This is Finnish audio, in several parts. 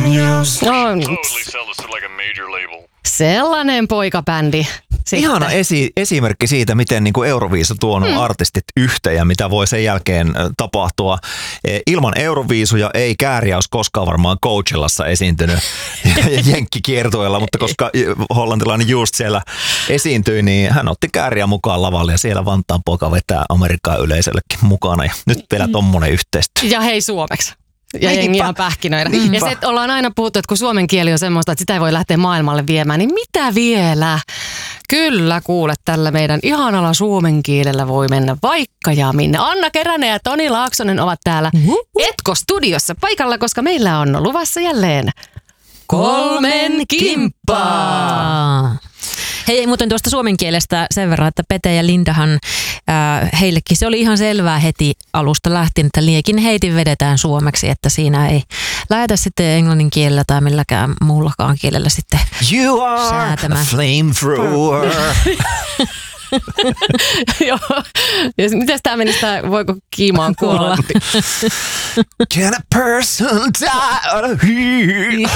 Studios. No, Totally sell this to like a major label. sellainen poikabändi. Sitten. Ihana esimerkki siitä, miten niin kuin Euroviisu tuonut artistit yhteen ja mitä voi sen jälkeen tapahtua. Ilman Euroviisuja ei Kääriä olisi koskaan varmaan Coachellassa esiintynyt jenkkikiertueella, mutta koska hollantilainen just siellä esiintyi, niin hän otti Kääriä mukaan lavalle ja siellä Vantaan poika vetää Amerikan yleisöllekin mukana ja nyt vielä tommonen yhteistyö. Ja hei suomeksi. Ja jengi ihan pähkinöidä. Ja se, että ollaan aina puhuttu, että kun suomen kieli on semmoista, että sitä ei voi lähteä maailmalle viemään, niin mitä vielä? Kyllä kuule, tällä meidän ihanalla suomen kielellä voi mennä vaikka ja minne. Anna Keränen ja Toni Laaksonen ovat täällä Etko-studiossa paikalla, koska meillä on luvassa jälleen 3 kimppaa. Hei, muuten tuosta suomen kielestä sen verran, että Pete ja Lindahan, heillekin se oli ihan selvää heti alusta lähtien, että liekin heitin vedetään suomeksi, että siinä ei lähetä sitten englannin kielellä tai milläkään muullakaan kielellä sitten You are säätämään. a flamethrower. Joo. Ja mitäs tää menisi tää, voiko kiimaan kuolla? Can a person die on a heat?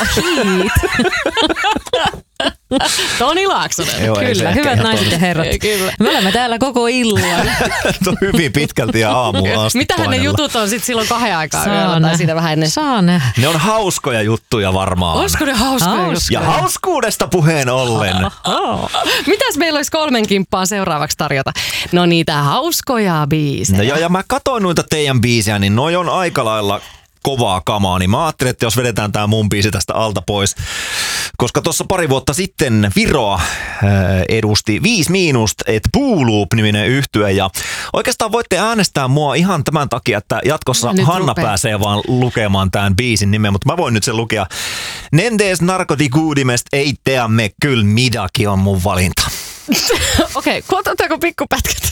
Toni Laaksonen. Joo, ei se Kyllä, ehkä hyvät ihan naiset ja herrat. Kyllä. Me olemme täällä koko illan. on hyvin pitkälti ja aamuun asti Mitähän ne painella. jutut on sitten silloin 2 aikaa Saa yöllä tai nähdä. siitä vähän ennen? Saa nähdä. Ne on hauskoja juttuja varmaan. Olisiko ne hauskoja Hauska. juttuja? Ja hauskuudesta puheen ollen. Mitäs meillä olisi 3 kimppaa seuraavaksi tarjota? No niitä hauskoja biisejä. No joo, ja mä katsoin noita teidän biisejä, niin noi on aika lailla kovaa kamaa, niin mä ajattelin, että jos vedetään tää mun biisi tästä alta pois, koska tuossa pari vuotta sitten Viroa edusti 5 miinusta, että Booloop-niminen yhtye, ja oikeastaan voitte äänestää mua ihan tämän takia, että jatkossa Nyt Hanna rupeaa. pääsee vaan lukemaan tämän biisin nimen, mutta mä voin nyt sen lukea. Nendes narkotikuudimest ei tea me kyl midaki on mun valinta. Okei, otetaanko pikkupätkät?